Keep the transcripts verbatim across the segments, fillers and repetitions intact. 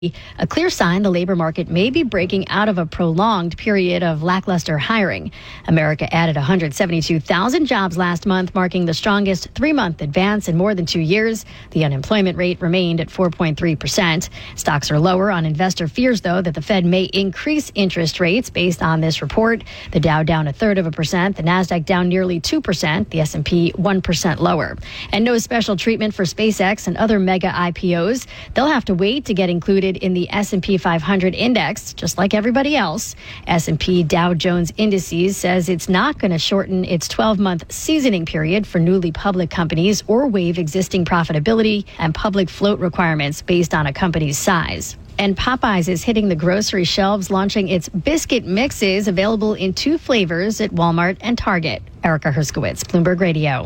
a clear sign the labor market may be breaking out of a prolonged period of lackluster hiring. America added one hundred seventy-two thousand jobs last month, marking the strongest three-month advance in more than two years. The unemployment rate remained at four point three percent. Stocks are lower on investor fears, though, that the Fed may increase interest rates based on this report. The Dow down a third of a percent, the Nasdaq down nearly two percent, the S and P one percent lower. And no special treatment for SpaceX and other mega I P Os. They'll have to wait to get included in the S and P five hundred index, just like everybody else. S and P Dow Jones Indices says it's not going to shorten its twelve-month seasoning period for newly public companies or waive existing profitability and public float requirements based on a company's size. And Popeyes is hitting the grocery shelves, launching its biscuit mixes, available in two flavors at Walmart and Target. Erica Herskowitz, Bloomberg Radio.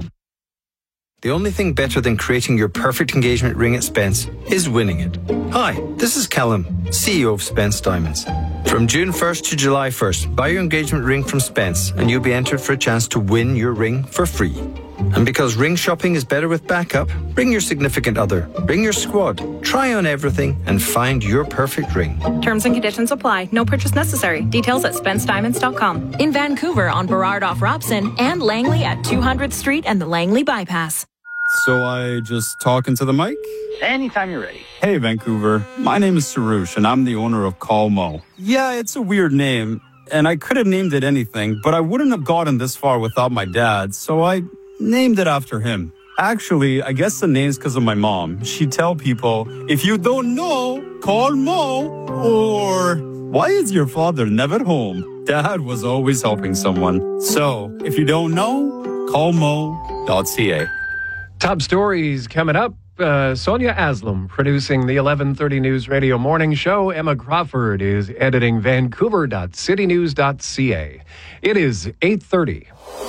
The only thing better than creating your perfect engagement ring at Spence is winning it. Hi, this is Callum, C E O of Spence Diamonds. From June first to July first, buy your engagement ring from Spence and you'll be entered for a chance to win your ring for free. And because ring shopping is better with backup, bring your significant other, bring your squad, try on everything and find your perfect ring. Terms and conditions apply. No purchase necessary. Details at spence diamonds dot com. In Vancouver on Burrard off Robson and Langley at two hundredth Street and the Langley Bypass. So I just talk into the mic? Anytime you're ready. Hey, Vancouver. My name is Sarush, and I'm the owner of Call Mo. Yeah, it's a weird name, and I could have named it anything, but I wouldn't have gotten this far without my dad, so I named it after him. Actually, I guess the name's because of my mom. She'd tell people, if you don't know, call Mo, or why is your father never home? Dad was always helping someone. So, if you don't know, call mo dot c a. Top stories coming up. Uh, Sonia Aslam producing the eleven thirty News Radio Morning Show. Emma Crawford is editing vancouver dot city news dot c a. It is eight thirty.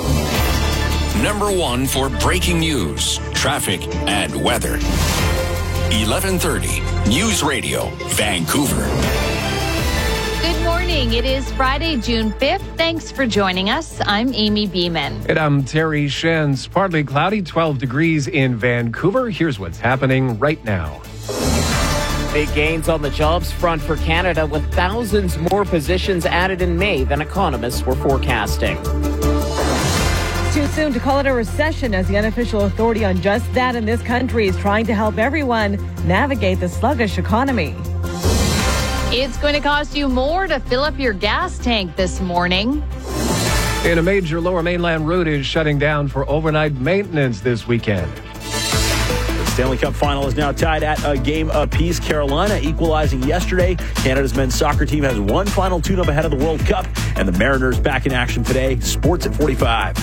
Number one for breaking news, traffic, and weather. eleven thirty News Radio, Vancouver. Good morning. It is Friday, June fifth. Thanks for joining us. I'm Amy Beeman. And I'm Terry Shens. Partly cloudy, twelve degrees in Vancouver. Here's what's happening right now. Big gains on the jobs front for Canada, with thousands more positions added in May than economists were forecasting. Too soon to call it a recession, as the unofficial authority on just that in this country is trying to help everyone navigate the sluggish economy. It's going to cost you more to fill up your gas tank this morning. And a major Lower Mainland route is shutting down for overnight maintenance this weekend. The Stanley Cup final is now tied at a game apiece. Carolina equalizing yesterday. Canada's men's soccer team has one final tune-up ahead of the World Cup. And the Mariners back in action today. Sports at forty-five.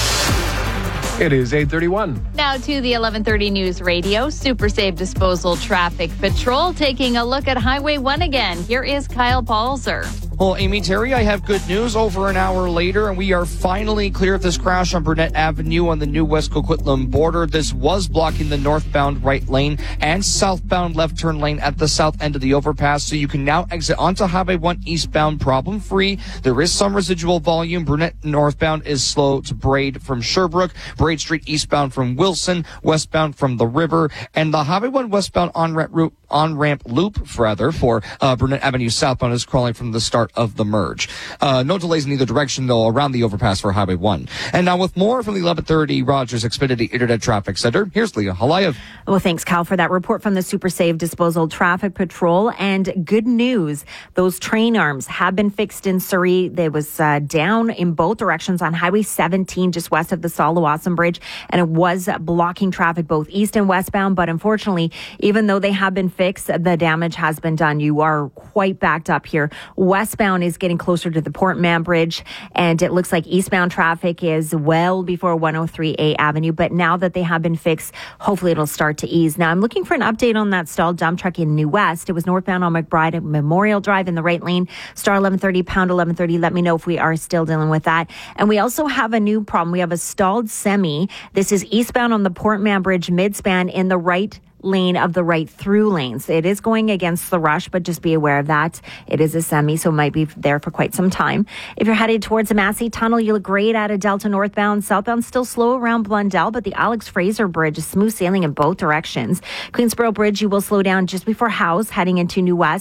It is eight thirty-one. Now to the eleven thirty News Radio Super Safe Disposal Traffic Patrol, taking a look at Highway one again. Here is Kyle Paulser. Well, Amy, Terry, I have good news. Over an hour later, and we are finally clear of this crash on Burnett Avenue on the new West Coquitlam border. This was blocking the northbound right lane and southbound left turn lane at the south end of the overpass, so you can now exit onto Highway one eastbound problem-free. There is some residual volume. Burnett northbound is slow to Braid from Sherbrooke, Braid Street eastbound from Wilson, westbound from the river, and the Highway one westbound on-ramp route on-ramp loop, rather, for uh, Burnett Avenue southbound is crawling from the start of the merge. Uh, no delays in either direction, though, around the overpass for Highway one. And now with more from the eleven thirty Rogers Xfinity Internet Traffic Center, here's Leah Halayev. Well, thanks, Cal, for that report from the Super Safe Disposal Traffic Patrol. And good news, those train arms have been fixed in Surrey. They was uh, down in both directions on Highway seventeen, just west of the Saul-Lawson Bridge, and it was blocking traffic both east and westbound. But unfortunately, even though they have been fixed, the damage has been done. You are quite backed up here. Westbound is getting closer to the Port Mann Bridge, and it looks like eastbound traffic is well before one oh three A Avenue. But now that they have been fixed, hopefully it'll start to ease. Now, I'm looking for an update on that stalled dump truck in New West. It was northbound on McBride at Memorial Drive in the right lane. Star eleven thirty, pound eleven thirty. Let me know if we are still dealing with that. And we also have a new problem. We have a stalled semi. This is eastbound on the Port Mann Bridge midspan in the right lane of the right through lanes. It is going against the rush, but just be aware of that. It is a semi, so it might be there for quite some time. If you're headed towards the Massey Tunnel, you look great out of Delta northbound. Southbound still slow around Blundell, but the Alex Fraser Bridge is smooth sailing in both directions. Queensboro Bridge, you will slow down just before House, heading into New West.